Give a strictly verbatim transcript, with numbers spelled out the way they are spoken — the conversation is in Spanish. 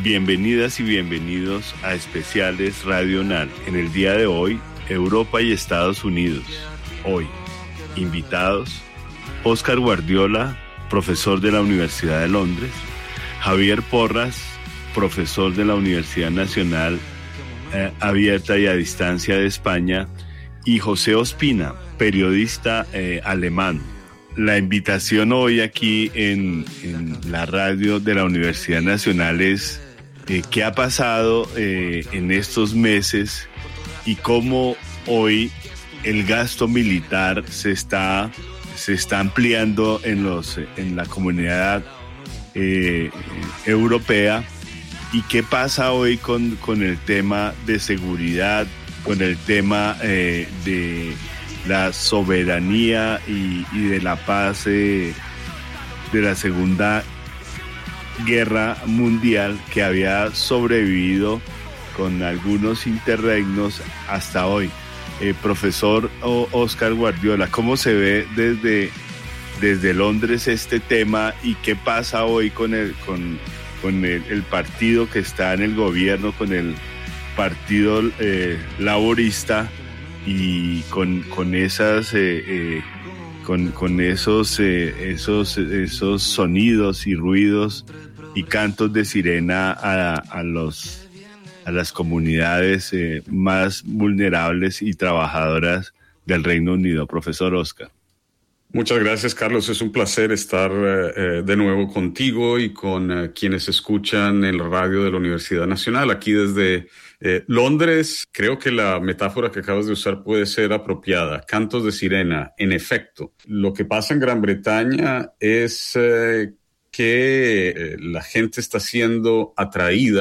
Bienvenidas y bienvenidos a Especiales Radio UNAL. En el día de hoy, Europa y Estados Unidos. Hoy, invitados, Óscar Guardiola, profesor de la Universidad de Londres, Javier Porras, profesor de la Universidad Nacional eh, Abierta y a Distancia de España, y José Ospina, periodista eh, alemán. La invitación hoy aquí en, en la radio de la Universidad Nacional es eh, qué ha pasado eh, en estos meses y cómo hoy el gasto militar se está, se está ampliando en, los, en la comunidad eh, europea, y qué pasa hoy con, con el tema de seguridad, con el tema eh, de la soberanía y, y de la paz eh, de la Segunda Guerra Mundial, que había sobrevivido con algunos interregnos hasta hoy. Eh, profesor o, Óscar Guardiola, ¿cómo se ve desde, desde Londres este tema y qué pasa hoy con, el, con, con el, el partido que está en el gobierno, con el partido eh, laborista, y con, con esas eh, eh, con, con esos, eh, esos, esos sonidos y ruidos y cantos de sirena a, a, los, a las comunidades eh, más vulnerables y trabajadoras del Reino Unido? Profesor Óscar. Muchas gracias, Carlos. Es un placer estar eh, de nuevo contigo y con eh, quienes escuchan el radio de la Universidad Nacional, aquí desde eh, Londres. Creo que la metáfora que acabas de usar puede ser apropiada. Cantos de sirena, en efecto. Lo que pasa en Gran Bretaña es eh, que eh, la gente está siendo atraída